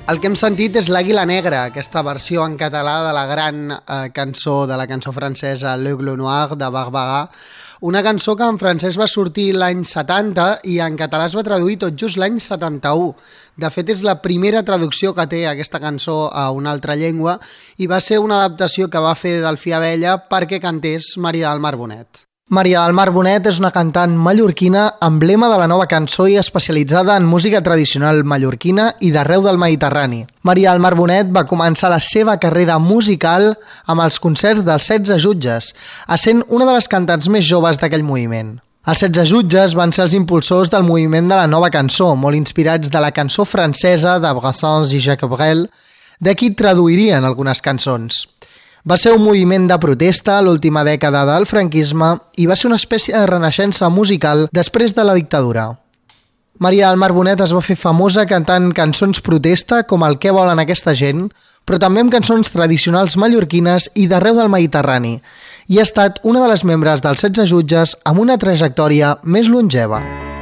El que hem sentit és l'Àguila Negra, aquesta versió en català de la gran cançó francesa L'Aigle Noir de Barbara, una cançó que en francès va sortir l'any 70 i en català es va traduir tot just l'any 71. De fet, és la primera traducció que té aquesta cançó a una altra llengua i va ser una adaptació que va fer Delfí Abella perquè cantés Maria del Mar Bonet. Maria del Mar Bonet és una cantant mallorquina, emblema de la nova cançó i especialitzada en música tradicional mallorquina i d'arreu del Mediterrani. Maria del Mar Bonet va començar la seva carrera musical amb els concerts dels 16 jutges, essent una de les cantants més joves d'aquell moviment. Els 16 jutges van ser els impulsors del moviment de la nova cançó, molt inspirats de la cançó francesa de Brassens i Jacques Brel, de qui traduirien algunes cançons. Va ser un moviment de protesta a l'última dècada del franquisme i va ser una espècie de renaixença musical després de la dictadura. Maria del Mar Bonet es va fer famosa cantant cançons protesta com el Què volen aquesta gent, però també amb cançons tradicionals mallorquines i d'arreu del Mediterrani, i ha estat una de les membres dels 16 jutges amb una trajectòria més longeva.